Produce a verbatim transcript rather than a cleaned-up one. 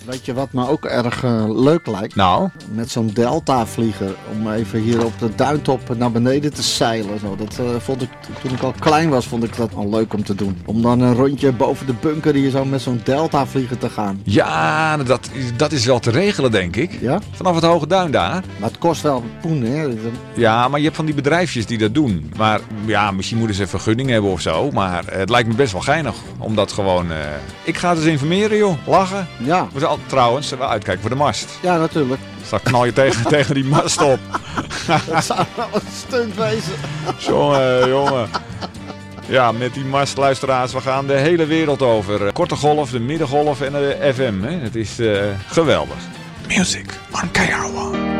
Weet je wat me ook erg uh, leuk lijkt? Nou? Met zo'n Delta-vlieger. Om even hier op de duintop naar beneden te zeilen. Zo. Dat uh, vond ik, toen ik al klein was, vond ik dat al leuk om te doen. Om dan een rondje boven de bunker hier zo met zo'n Delta-vlieger te gaan. Ja, dat, dat is wel te regelen, denk ik. Ja? Vanaf het Hoge Duin daar. Maar het kost wel poen, hè? Ja, maar je hebt van die bedrijfjes die dat doen. Maar ja, misschien moeten ze een vergunning hebben of zo. Maar het lijkt me best wel geinig. Om dat gewoon... Uh... Ik ga het eens informeren, joh. Lachen. Ja. We zijn al, trouwens, wel uitkijken voor de mast. Ja, natuurlijk. Straks knal je tegen, tegen die mast op. Dat zou wel een stunt wezen. Jongen, jongen. Ja, met die mast, luisteraars, we gaan de hele wereld over. Korte golf, de middengolf en de F M. Hè. Het is uh, geweldig. Music on K R O N.